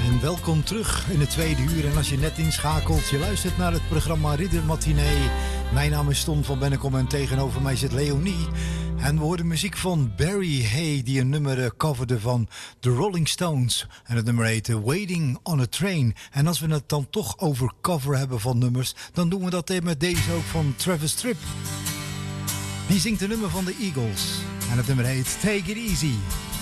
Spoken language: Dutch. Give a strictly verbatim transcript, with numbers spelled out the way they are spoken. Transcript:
En welkom terug in het tweede uur. En als je net inschakelt, je luistert naar het programma Ridder Matinee. Mijn naam is Ton van Bennekom en tegenover mij zit Leonie. En we hoorden muziek van Barry Hay, die een nummer coverde van The Rolling Stones. En het nummer heette Waiting on a Train. En als we het dan toch over cover hebben van nummers, dan doen we dat met deze ook van Travis Tritt. Die zingt een nummer van de Eagles. En het nummer heet Take It Easy.